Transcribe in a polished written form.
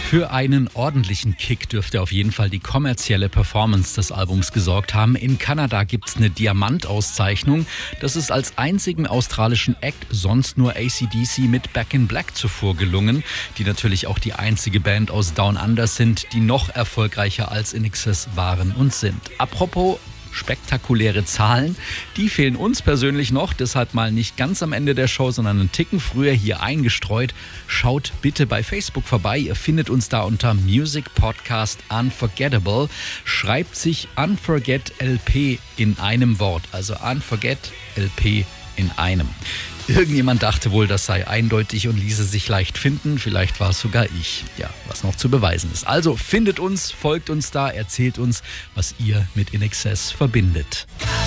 Für einen ordentlichen Kick dürfte auf jeden Fall die kommerzielle Performance des Albums gesorgt haben. In Kanada gibt's eine Diamantauszeichnung. Das ist als einzigen australischen Act sonst nur AC/DC mit Back in Black zuvor gelungen, die natürlich auch die einzige Band aus Down Under sind, die noch erfolgreicher als INXS waren und sind. Apropos spektakuläre Zahlen, die fehlen uns persönlich noch, deshalb mal nicht ganz am Ende der Show, sondern einen Ticken früher hier eingestreut. Schaut bitte bei Facebook vorbei, ihr findet uns da unter Music Podcast Unforgettable. Schreibt sich Unforget LP in einem Wort, also Unforget LP in einem. Irgendjemand dachte wohl, das sei eindeutig und ließe sich leicht finden. Vielleicht war es sogar ich. Ja, was noch zu beweisen ist. Also findet uns, folgt uns da, erzählt uns, was ihr mit INXS verbindet.